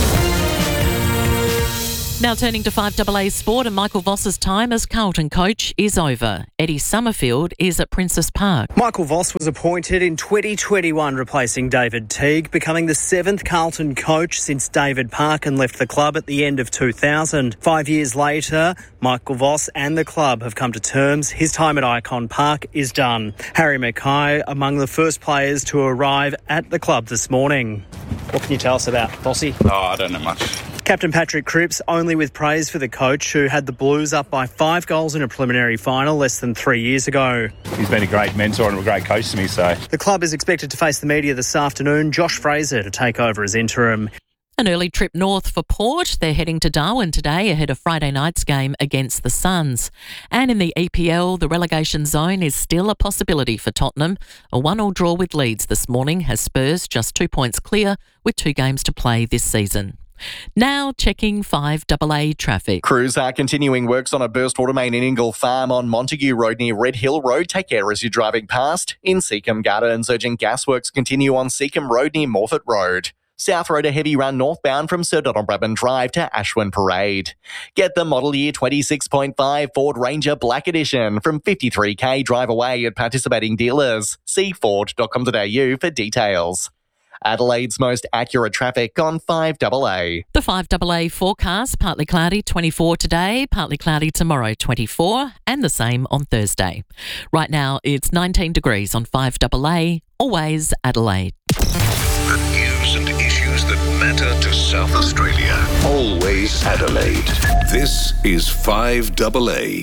Now turning to five A A Sport, and Michael Voss's time as Carlton coach is over. Eddie Summerfield is at Princes Park. Michael Voss was appointed in twenty twenty-one, replacing David Teague, becoming the seventh Carlton coach since David Parkin left the club at the end of two thousand. Five years later, Michael Voss and the club have come to terms. His time at Icon Park is done. Harry Mackay among the first players to arrive at the club this morning. What can you tell us about Vossy? Oh, I don't know much. Captain Patrick Cripps only with praise for the coach who had the Blues up by five goals in a preliminary final less than three years ago. He's been a great mentor and a great coach to me, so... The club is expected to face the media this afternoon. Josh Fraser to take over as interim. An early trip north for Port. They're heading to Darwin today ahead of Friday night's game against the Suns. And in the E P L, the relegation zone is still a possibility for Tottenham. A one-all draw with Leeds this morning has Spurs just two points clear with two games to play this season. Now checking five A A traffic. Crews are continuing works on a burst water main in Ingle Farm on Montague Road near Red Hill Road. Take care as you're driving past. In Seacombe Gardens, urgent gas works continue on Seacombe Road near Morford Road. South Road a heavy run northbound from Sir Donald Brabham Drive to Ashwin Parade. Get the model year twenty-six point five Ford Ranger Black Edition from fifty-three k drive away at participating dealers. See ford dot com dot a u for details. Adelaide's most accurate traffic on five A A. The five A A forecast, partly cloudy, twenty-four today, partly cloudy tomorrow, twenty-four, and the same on Thursday. Right now, it's nineteen degrees on five A A, always Adelaide. The news and issues that matter to South Australia. Always Adelaide. This is five A A.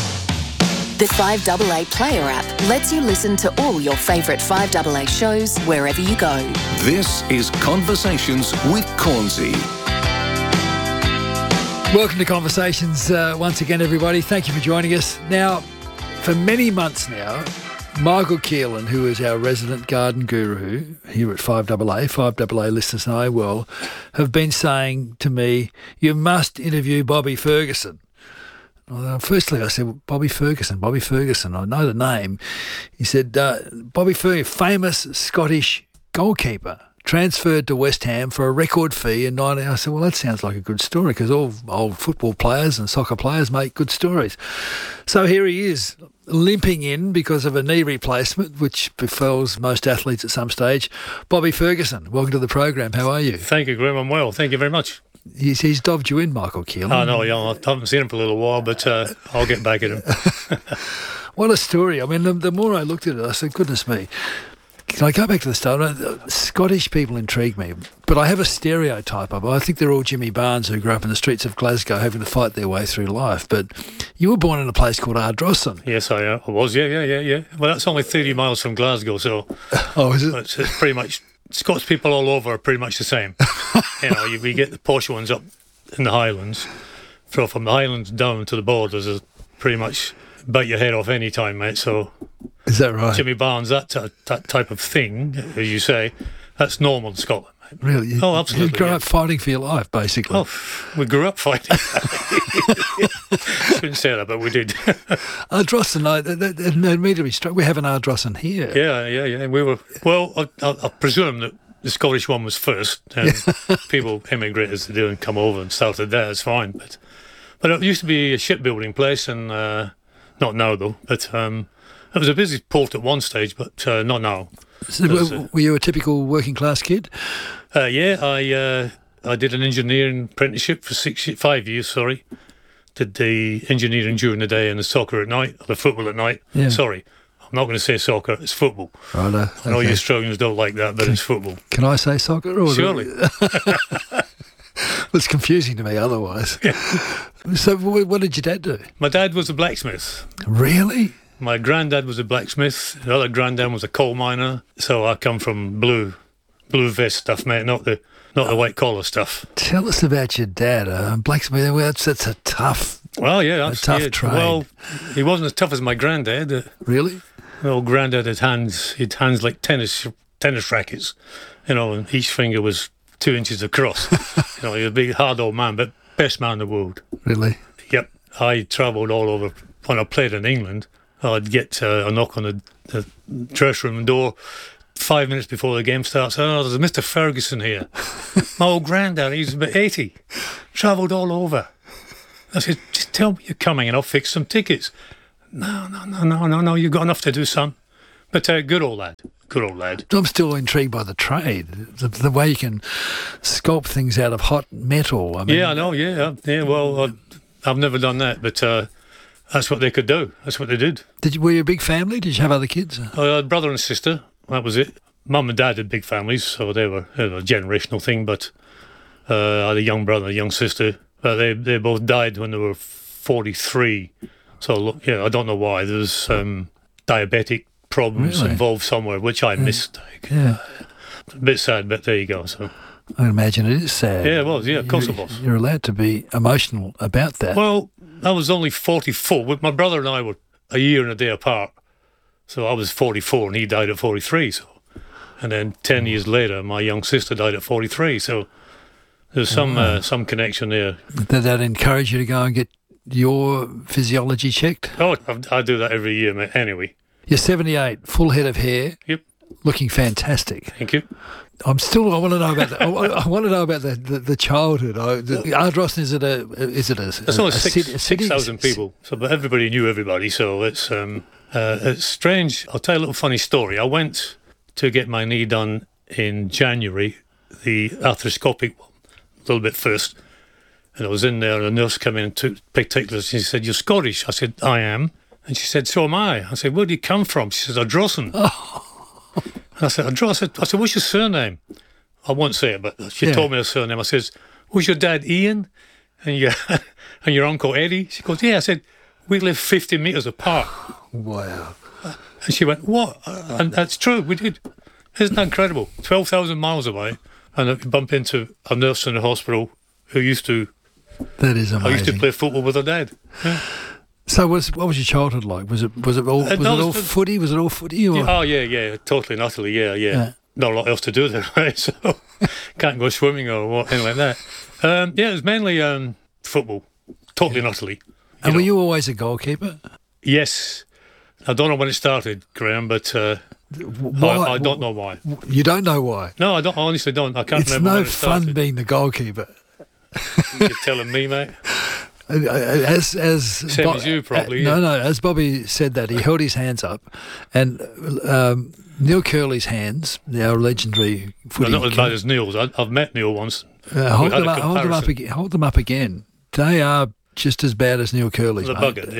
The five A A Player app lets you listen to all your favourite five A A shows wherever you go. This is Conversations with Cornsey. Welcome to Conversations uh, once again, everybody. Thank you for joining us. Now, for many months now, Michael Keelan, who is our resident garden guru here at five A A, five A A listeners know well, have been saying to me, you must interview Bobby Ferguson. Well, firstly, I said, Bobby Ferguson, Bobby Ferguson, I know the name. He said, uh, Bobby Ferguson, famous Scottish goalkeeper, transferred to West Ham for a record fee in nineteen... I said, well, that sounds like a good story because all old football players and soccer players make good stories. So here he is, limping in because of a knee replacement, which befalls most athletes at some stage. Bobby Ferguson, welcome to the program. How are you? Thank you, Graham. I'm well. Thank you very much. He's, he's dobbed you in, Michael Keelan. Oh, no, yeah, I haven't seen him for a little while, but uh, I'll get back at him. What a story. I mean, the, the more I looked at it, I said, goodness me. Can I go back to the start? Scottish people intrigue me, but I have a stereotype of them. I think they're all Jimmy Barnes who grew up in the streets of Glasgow having to fight their way through life. But you were born in a place called Ardrossan. Yes, I, uh, I was, yeah, yeah, yeah, yeah. Well, that's only thirty miles from Glasgow, so... Oh, is it? It's, it's pretty much... Scots people all over are pretty much the same. You know, you, we get the posh ones up in the Highlands. From, from the Highlands down to the borders is pretty much bite your head off any time, mate. So, is that right? Jimmy Barnes, that t- that type of thing, as you say, that's normal in Scotland, mate. Really? You, oh, absolutely. You grew yeah. up fighting for your life, basically. Oh, we grew up fighting. Shouldn't say that, but we did. Ardrossan, I, that, that immediately struck. We have an Ardrossan here. Yeah, yeah, yeah. We were well. I, I, I presume that the Scottish one was first, and people emigrated to do and come over and started there. It's fine, but but it used to be a shipbuilding place, and uh, not now though. But um, it was a busy port at one stage, but uh, not now. So was, uh, were you a typical working class kid? Uh, yeah, I uh, I did an engineering apprenticeship for six, five years. Sorry. Did the engineering during the day and the soccer at night, or the football at night. Yeah. Sorry, I'm I'm not going to say soccer, it's football. Right, uh, I know okay. you Australians don't like that, but it's football. Can I say soccer? Or Surely. It's confusing to me otherwise. So wh- what did your dad do? My dad was a blacksmith. Really? My granddad was a blacksmith. The other granddad was a coal miner. So I come from blue, blue vest stuff, mate, not the not the white collar stuff. Tell us about your dad. Uh, blacksmith, well, that's, that's a tough, Well, yeah, a that's tough yeah, trade. Well, he wasn't as tough as my granddad. Uh, really? My old granddad had hands. He had hands like tennis tennis rackets, you know, and each finger was two inches across. You know, he was a big, hard old man, but best man in the world. Really? Yep. I travelled all over. When I played in England, I'd get uh, a knock on the, the dressing room door five minutes before the game starts. Oh, there's a Mister Ferguson here. My old granddad, he's about eighty, travelled all over. I said, just tell me you're coming and I'll fix some tickets. No, no, no, no, no, no, you've got enough to do, son. But uh, good old lad, good old lad. I'm still intrigued by the trade, the, the way you can sculpt things out of hot metal. I mean, yeah, I know, yeah. Yeah, well, I, I've never done that, but uh, that's what they could do. That's what they did. Did you, were you a big family? Did you have other kids? I had brother and sister, that was it. Mum and dad had big families, so they were, they were a generational thing, but uh, I had a young brother and a young sister. But they, they both died when they were forty-three. So, look, yeah, I don't know why. There was um, diabetic problems Really? involved somewhere, which I missed. Yeah. A bit sad, but there you go. So I can imagine it is sad. yeah, it was. Yeah, of course you, it was. You're allowed to be emotional about that. Well, I was only forty-four. With my brother and I were a year and a day apart. So I was forty-four and he died at forty-three. So, and then ten years later, my young sister died at forty-three. So there's some Oh. uh, some connection there. Did that encourage you to go and get your physiology checked? Oh, I, I do that every year, mate. Anyway. You're seventy-eight, full head of hair. Yep. Looking fantastic. Thank you. I'm still. I want to know about. The, I, want, I want to know about the, the, the childhood. I, the, Ardrossan, is it a? Is it a? There's a, only a six city, a six city? thousand people, so but everybody knew everybody. So it's um uh, it's strange. I'll tell you a little funny story. I went to get my knee done in January, the arthroscopic one, a little bit first, and I was in there, and a nurse came in and took particulars. She said, "You're Scottish." I said, "I am," and she said, "So am I." I said, "Where do you come from?" She said, "Ardrossan." Oh. I said, "Ardrossan." I said, "I said, what's your surname?" I won't say it, but she Yeah. told me her surname. I says, "Was your dad Ian and your and your uncle Eddie?" She goes, "Yeah." I said, "We live fifty metres apart." Wow. And she went, "What?" And that's true, we did. Isn't that incredible? twelve thousand miles away, and I bump into a nurse in the hospital who used to. That is amazing. I used to play football with her dad. Yeah. So, was, what was your childhood like? Was it was it all Uh, was no, it all it's- footy? Was it all footy? Or? Yeah, oh yeah, yeah, totally and utterly, yeah, yeah. Yeah. Not a lot else to do there, right? So can't go swimming or what, anything like that. Um, yeah, it was mainly um, football, totally and utterly. And were you always a goalkeeper? Yes. I don't know when it started, Graham, but uh, Why? I, I don't know why. You don't know why? No, I don't. I honestly don't. I can't It's remember no when it fun started. being the goalkeeper. You're telling me, mate. As as Same as you, probably, uh, no, yeah. no. As Bobby said that, he held his hands up, and um, Neil Curley's hands, our legendary No, footy. not as bad as Neil's. I, I've met Neil once. uh, We hold, had them a up, hold them up comparison. again. Hold them up again. They are just as bad as Neil Curley's. The mate. bugger,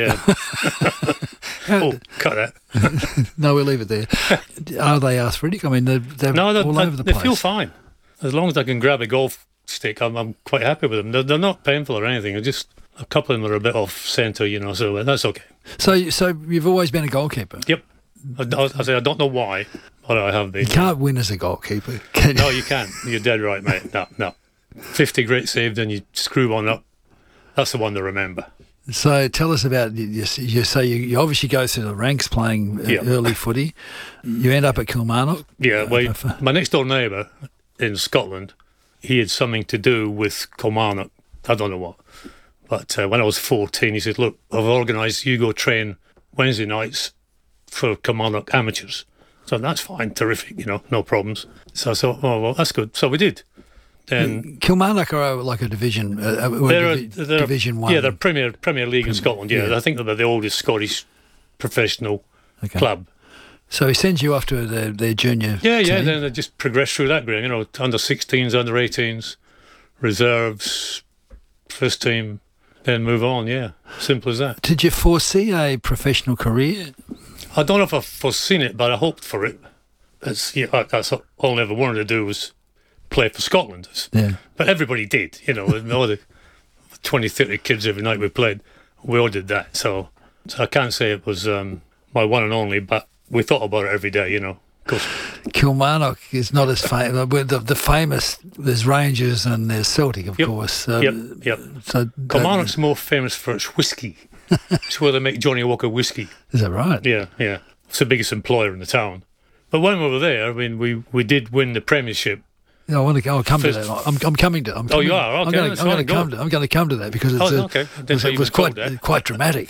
yeah. oh, cut that. No, we'll leave it there. Are they arthritic? I mean, they're, they're No, they're, all over the they place. feel fine. As long as I can grab a golf stick, I'm, I'm quite happy with them. They're, they're not painful or anything. They're just a couple of them are a bit off centre, you know, so that's okay. So, so you've always been a goalkeeper. Yep. I, I, I say I don't know why, but I have been. You can't win as a goalkeeper, can you? No, you can't. You're dead right, mate. No, no. fifty great saved and you screw one up. That's the one to remember. So tell us about you. You, you so you, you obviously go through the ranks playing uh, Yeah. early footy. You end up at Kilmarnock. Yeah, well, my next door neighbour in Scotland, he had something to do with Kilmarnock. I don't know what. But uh, when I was fourteen, he said, "Look, I've organised you go train Wednesday nights for Kilmarnock amateurs." So that's fine, terrific, you know, no problems. So I thought, oh, well, that's good. So we did. Then Kilmarnock are like a division, uh, uh, they're, a, divi- they're division one. Yeah, they're Premier Premier League in Scotland. Yeah, yeah. I think they're the oldest Scottish professional Okay. club. So he sends you off to their, their junior. Yeah, yeah. team. Then they just progress through that, Graham. You know, under sixteens, under eighteens, reserves, first team, then move on. Yeah, simple as that. Did you foresee a professional career? I don't know if I've foreseen it, but I hoped for it. It's, you know, that's all I ever wanted to do was play for Scotland. Yeah. But everybody did, you know, all the twenty, thirty kids every night we played, we all did that. So, so I can't say it was um, my one and only, but we thought about it every day, you know. Kilmarnock is not as famous. The, the famous, there's Rangers and there's Celtic, of yep. course. Um, yep, yep. So Kilmarnock's more famous for its whiskey. It's where they make Johnny Walker whiskey. Is that right? Yeah, yeah. It's the biggest employer in the town. But when we were there, I mean, we, we did win the premiership. Yeah, I want to go. I'll come First, to that. I'm, I'm coming to. I'm oh, coming, you are. Okay, I'm going that's to, I'm fine, going to come go. to. I'm going to come to that because it's, oh, uh, okay. it was, it was quite quite dramatic.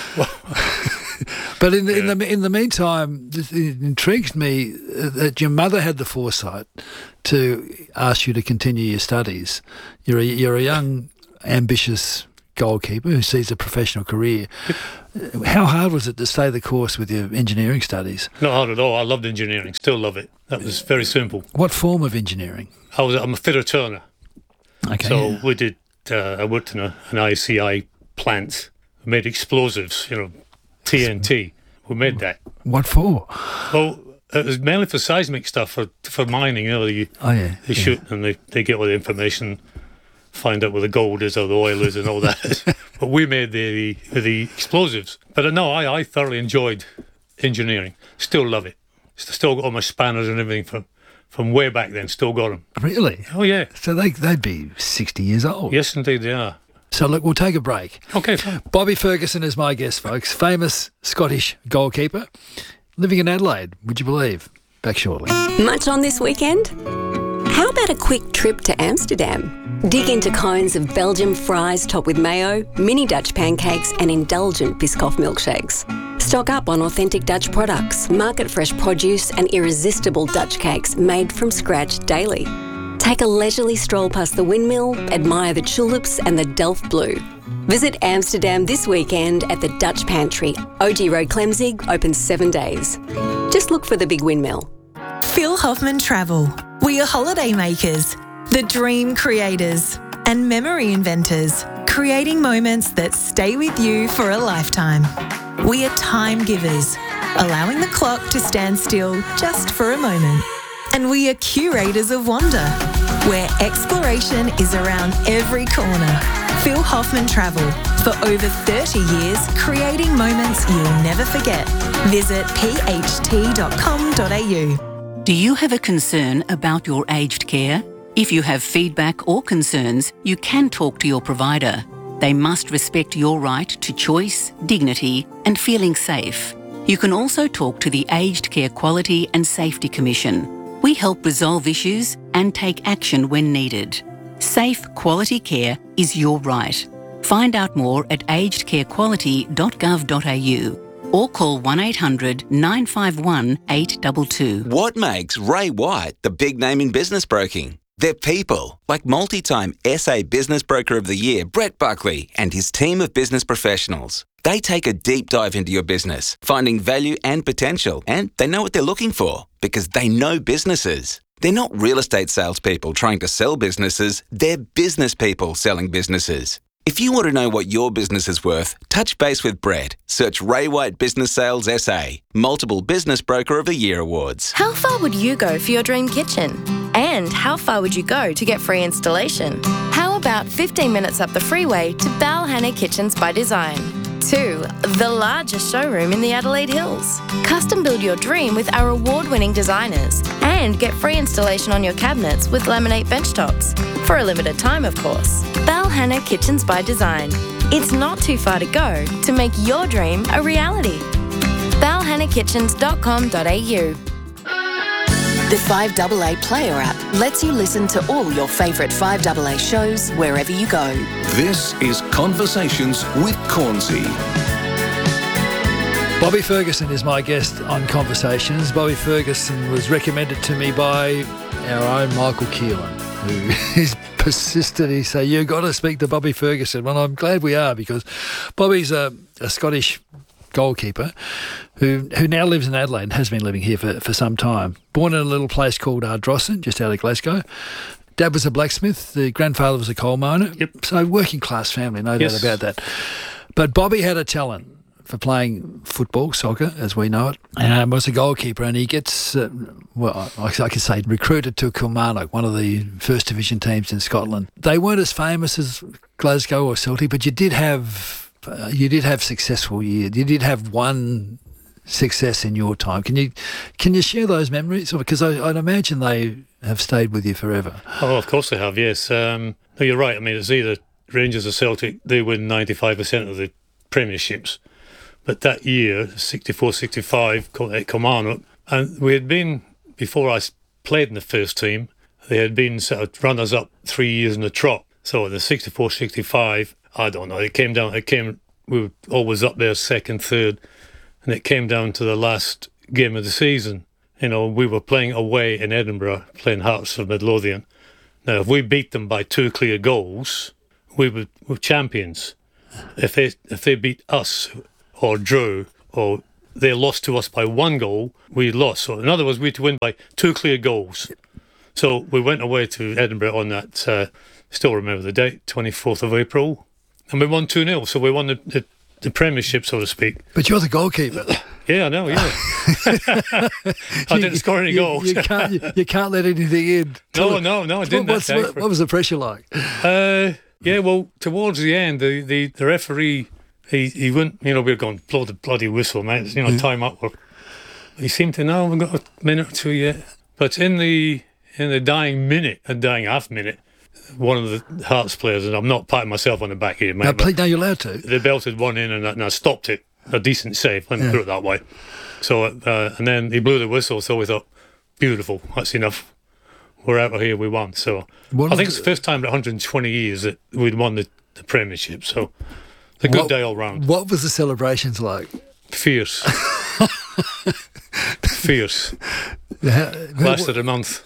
But in the, yeah. in the in the meantime, it intrigues me that your mother had the foresight to ask you to continue your studies. You're a, you're a young, ambitious goalkeeper who sees a professional career. How hard was it to stay the course with your engineering studies? Not hard at all. I loved engineering. Still love it. That was very simple. What form of engineering? I was. I'm a fitter turner. Okay. So yeah. we did. Uh, I worked in a, an I C I plant. We made explosives. You know. T N T. We made that. What for? Well, it was mainly for seismic stuff, for for mining. You know, they, oh, yeah, they yeah. shoot and they, they get all the information, find out where the gold is or the oil is and all that. But we made the, the the explosives. But no, I, I thoroughly enjoyed engineering. Still love it. Still got all my spanners and everything from, from way back then. Still got them. Really? Oh, yeah. So they, they'd be sixty years old. Yes, indeed they are. So, look, we'll take a break. Okay, fine. Bobby Ferguson is my guest, folks. Famous Scottish goalkeeper. Living in Adelaide, would you believe? Back shortly. Much on this weekend? How about a quick trip to Amsterdam? Dig into cones of Belgian fries topped with mayo, mini Dutch pancakes and indulgent Biscoff milkshakes. Stock up on authentic Dutch products, market-fresh produce and irresistible Dutch cakes made from scratch daily. Take a leisurely stroll past the windmill, admire the tulips and the Delft Blue. Visit Amsterdam this weekend at the Dutch Pantry. O G Road Clemzig, open seven days. Just look for the big windmill. Phil Hoffman Travel. We are holiday makers, the dream creators and memory inventors, creating moments that stay with you for a lifetime. We are time givers, allowing the clock to stand still just for a moment. And we are curators of wonder, where exploration is around every corner. Phil Hoffman Travel. For over thirty years, creating moments you'll never forget. Visit p h t dot com dot a u. Do you have a concern about your aged care? If you have feedback or concerns, you can talk to your provider. They must respect your right to choice, dignity, and feeling safe. You can also talk to the Aged Care Quality and Safety Commission. We help resolve issues and take action when needed. Safe, quality care is your right. Find out more at aged care quality dot gov dot a u or call one eight hundred nine five one eight two two. What makes Ray White the big name in business broking? They're people, like multi-time S A Business Broker of the Year, Brett Buckley, and his team of business professionals. They take a deep dive into your business, finding value and potential, and they know what they're looking for because they know businesses. They're not real estate salespeople trying to sell businesses, they're business people selling businesses. If you want to know what your business is worth, touch base with Brett. Search Ray White Business Sales S A, multiple Business Broker of the Year awards. How far would you go for your dream kitchen? And how far would you go to get free installation? How about fifteen minutes up the freeway to Balhanna Kitchens by Design? Two, the largest showroom in the Adelaide Hills. Custom build your dream with our award-winning designers and get free installation on your cabinets with laminate benchtops. For a limited time, of course. Balhanna Kitchens by Design. It's not too far to go to make your dream a reality. balhanna kitchens dot com dot a u. The five A A Player app lets you listen to all your favourite five A A shows wherever you go. This is Conversations with Cornsey. Bobby Ferguson is my guest on Conversations. Bobby Ferguson was recommended to me by our own Michael Keelan, who is persistent. He said, you've got to speak to Bobby Ferguson. Well, I'm glad we are, because Bobby's a, a Scottish goalkeeper who who now lives in Adelaide and has been living here for, for some time. Born in a little place called Ardrossan, just out of Glasgow. Dad was a blacksmith. The grandfather was a coal miner. Yep. So working class family, no yes. doubt about that. But Bobby had a talent for playing football, soccer, as we know it, and was a goalkeeper, and he gets, uh, well, I, I could say, recruited to Kilmarnock, one of the first division teams in Scotland. They weren't as famous as Glasgow or Celtic, but you did have, uh, you did have successful years. You did have one success in your time. Can you can you share those memories? Because I, I'd imagine they have stayed with you forever. Oh, of course they have, yes. Um, no, you're right. I mean, it's either Rangers or Celtic. They win ninety-five percent of the premierships. But that year, sixty-four sixty-five, at Kilmarnock, and we had been, before I played in the first team, they had been sort of runners-up three years in a trot. So the sixty-four sixty-five, I don't know, it came down, it came, we were always up there second, third, and it came down to the last game of the season. You know, we were playing away in Edinburgh, playing Hearts of Midlothian. Now, if we beat them by two clear goals, we were, we were champions. If they if they beat us or drew, or they lost to us by one goal, we lost. So in other words, we had to win by two clear goals. So we went away to Edinburgh on that, uh, still remember the date, twenty-fourth of April, and we won two nil. So we won the, the, the premiership, so to speak. But you're the goalkeeper. Yeah, I know, yeah. I didn't score any you, goals. You can't, you, you can't let anything in. No, no, no, I didn't. What's, what, what was the pressure like? Uh, yeah, well, towards the end, the, the, the referee, he, he went, you know, we were going, blow the bloody whistle, mate, you know, Yeah. time up. He seemed to know, we've got a minute or two yet. But in the in the dying minute, a dying half minute, one of the Hearts players, and I'm not patting myself on the back here, mate. No, but please, no, you're allowed to. They belted one in and I, and I stopped it. A decent save, let me Yeah. put it that way. So, uh, and then he blew the whistle, so we thought, beautiful, that's enough. We're out of here, we won. So What I think was it's the first time in one hundred twenty years that we'd won the, the premiership. So it's a good What- day all round. What was the celebrations like? Fierce. Fierce. How- Lasted a month.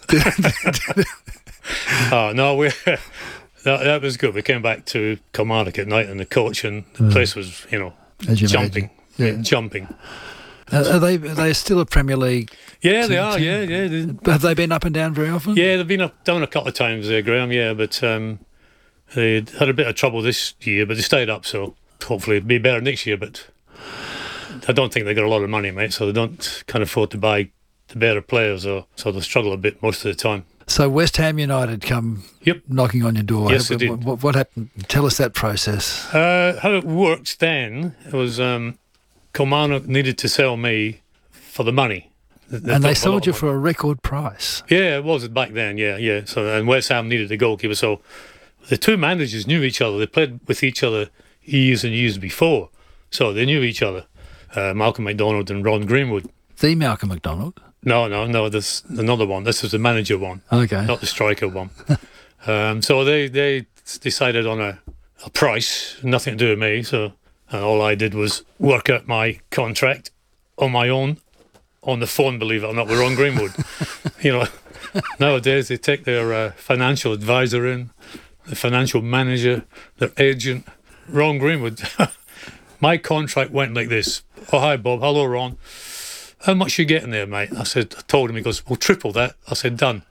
Oh, no, we that, that was good. We came back to Kilmarnock at night and the coach, and the Mm. place was, you know, As you jumping. imagine. Yeah. Jumping. Are are they are they still a Premier League? Yeah, they team- are, team? yeah, yeah. They- But have they been up and down very often? Yeah, they've been up down a couple of times there, Graham. Yeah, but um, they had a bit of trouble this year, but they stayed up. So hopefully it'll be better next year. But I don't think they got a lot of money, mate. So they don't can't afford to buy the better players, or so they struggle a bit most of the time. So West Ham United come Yep. knocking on your door. Yes, they what, did. What, what happened? Tell us that process. Uh, how it worked then, it was um, Kilmarnock needed to sell me for the money. and thought they a lot sold you of for a record price. Yeah, it was back then. Yeah, yeah. So and West Ham needed a goalkeeper. So the two managers knew each other. They played with each other years and years before, so they knew each other. Uh, Malcolm McDonald and Ron Greenwood. The Malcolm McDonald. No, no, no. There's another one. This was the manager one. Okay. Not the striker one. um, so they they decided on a, a price, nothing to do with me. So and all I did was work out my contract on my own, on the phone, believe it or not, with Ron Greenwood. You know, nowadays they take their uh, financial advisor in, the financial manager, their agent, Ron Greenwood. My contract went like this. Oh, hi, Bob. Hello, Ron. How much you getting there, mate? I said, I told him, he goes, well, triple that. I said, done.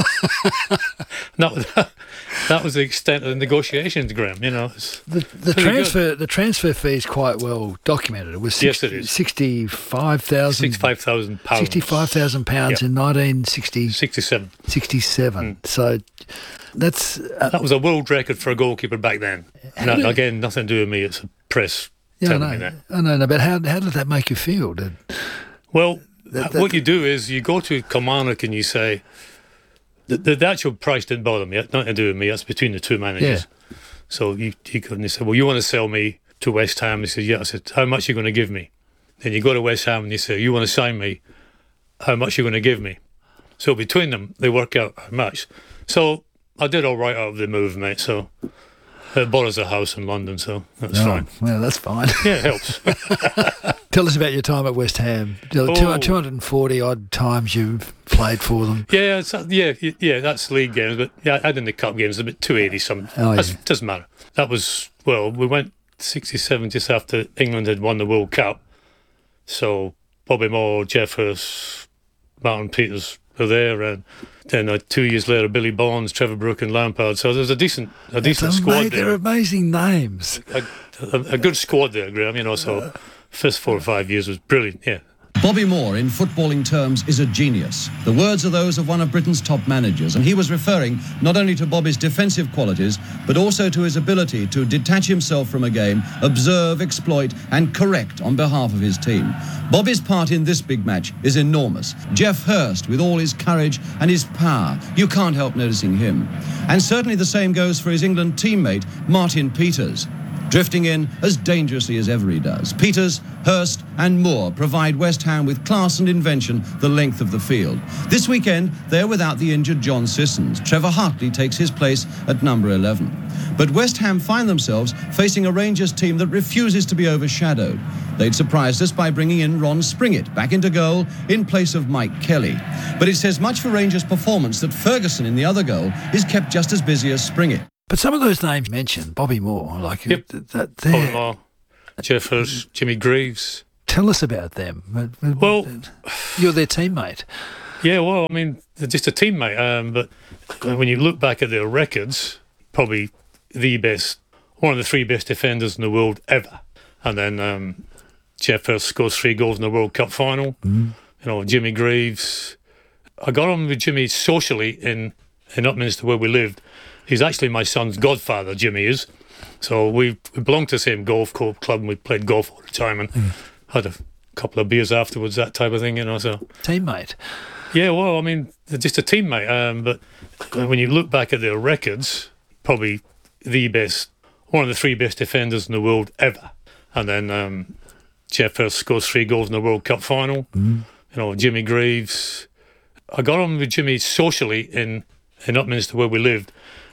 that, was, that was the extent of the negotiations, Graham, you know. It's The, the pretty transfer the transfer fee is quite well documented. It was Yes, it is. sixty-five thousand sixty-five thousand pounds. sixty-five thousand pounds Yep. in nineteen sixty, sixty-seven. sixty-seven. So that's uh, That was a world record for a goalkeeper back then. No, again, nothing to do with me. It's a press yeah, I telling me know. that. I know, no, but how how did that make you feel? Did, Well, That- what that- you do is you go to Kilmarnock and you say, the, the, the actual price didn't bother me. It's nothing to do with me. That's between the two managers. So you, you could, and they said, well, you want to sell me to West Ham? He said, yeah. I said, how much are you going to give me? Then you go to West Ham and you say, you want to sign me? How much are you going to give me? So between them, they work out how much. So I did all right out of the move, mate. So it bought us a house in London, so that's oh, fine. Well, that's fine. Yeah, it helps. Tell us about your time at West Ham. Oh. two hundred forty odd times you've played for them. Yeah, it's, yeah, yeah. That's league games, but yeah, I had in the cup games about two eighty something. Oh, That's, yeah. doesn't matter. That was well, we went sixty-seven just after England had won the World Cup. So Bobby Moore, Jeff Hurst, Martin Peters were there, and then uh, two years later, Billy Bonds, Trevor Brooke, and Lampard. So there's a decent, a decent It's squad ama- They're there. amazing names. A, a, a good squad there, Graham. You know, so first four or five years was brilliant, yeah. Bobby Moore, in footballing terms, is a genius. The words are those of one of Britain's top managers, and he was referring not only to Bobby's defensive qualities, but also to his ability to detach himself from a game, observe, exploit, and correct on behalf of his team. Bobby's part in this big match is enormous. Geoff Hurst, with all his courage and his power, you can't help noticing him. And certainly the same goes for his England teammate, Martin Peters. Drifting in as dangerously as ever he does. Peters, Hurst and Moore provide West Ham with class and invention the length of the field. This weekend, they're without the injured John Sissons. Trevor Hartley takes his place at number eleven. But West Ham find themselves facing a Rangers team that refuses to be overshadowed. They'd surprised us by bringing in Ron Springett back into goal in place of Mike Kelly. But it says much for Rangers' performance that Ferguson in the other goal is kept just as busy as Springett. But some of those names mentioned, Bobby Moore, like yep. that Bobby Moore, Geoff Hurst, Jimmy Greaves. Tell us about them. Well, you're their teammate. Yeah, well, I mean, they're just a teammate. Um, but when you look back at their records, probably the best, one of the three best defenders in the world ever. And then um, Geoff Hurst scores three goals in the World Cup final. Mm. You know, Jimmy Greaves. I got on with Jimmy socially in, in Upminster where we lived. He's actually my son's godfather, Jimmy is. So we, we belonged to the same golf club and we played golf all the time and mm. had a couple of beers afterwards, that type of thing, you know. So teammate. Yeah, well, I mean, they're just a teammate. Um, but when you look back at their records, probably the best, one of the three best defenders in the world ever. And then um, Geoff Hurst scores three goals in the World Cup final. Mm. You know, Jimmy Greaves. I got on with Jimmy socially in, in Upminster where we lived.